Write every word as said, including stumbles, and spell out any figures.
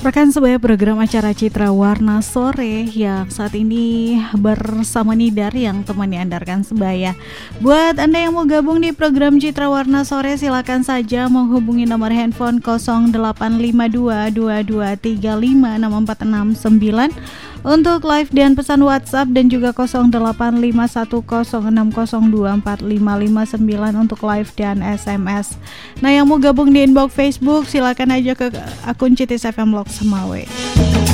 Rekan sebaya program acara Citra Warna Sore yang saat ini bersama Nidar yang temani Anda rekan sebaya. Buat Anda yang mau gabung di program Citra Warna Sore, silakan saja menghubungi nomor handphone nol delapan lima dua dua dua tiga lima enam empat enam sembilan untuk live dan pesan WhatsApp, dan juga nol delapan lima satu nol enam nol dua empat lima lima sembilan untuk live dan S M S. Nah, yang mau gabung di inbox Facebook silakan aja ke akun C T S F M Lok Semawe.